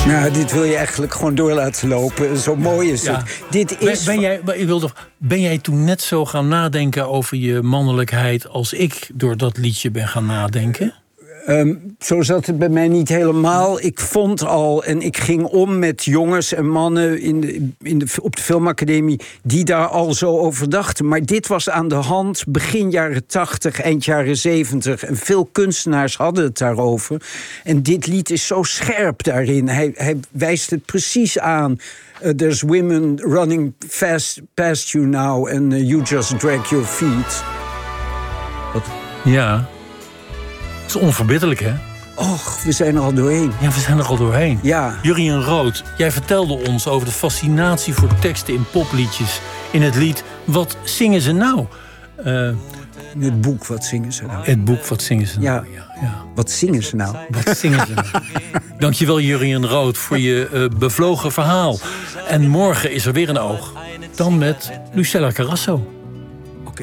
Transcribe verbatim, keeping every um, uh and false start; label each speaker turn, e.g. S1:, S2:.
S1: Nou, dit wil je eigenlijk gewoon door laten lopen. Zo mooi is
S2: Ja.
S1: het. Dit is
S2: Ben, ben, jij, ik wil toch, ben jij toen net zo gaan nadenken over je mannelijkheid als ik door dat liedje ben gaan nadenken?
S1: Um, zo zat het bij mij niet helemaal. Ik vond al, en ik ging om met jongens en mannen in de, in de, op de filmacademie die daar al zo over dachten. Maar dit was aan de hand begin jaren tachtig, eind jaren zeventig. En veel kunstenaars hadden het daarover. En dit lied is zo scherp daarin. Hij, hij wijst het precies aan. Uh, there's women running fast past you now and uh, you just drag your feet. Wat?
S2: Ja. Dat is onverbiddelijk, hè?
S1: Och, we zijn er al doorheen.
S2: Ja, we zijn er al doorheen.
S1: Ja.
S2: Jurjen Rood, jij vertelde ons over de fascinatie voor teksten in popliedjes. In het lied Wat zingen ze nou? Uh,
S1: in het boek Wat zingen ze nou?
S2: Het boek Wat zingen ze nou?
S1: Ja.
S2: Ja, ja.
S1: Wat zingen ze nou?
S2: Wat zingen ze nou? Dankjewel Jurjen Rood voor je uh, bevlogen verhaal. En morgen is er weer een oog. Dan met Lucella Carrasso.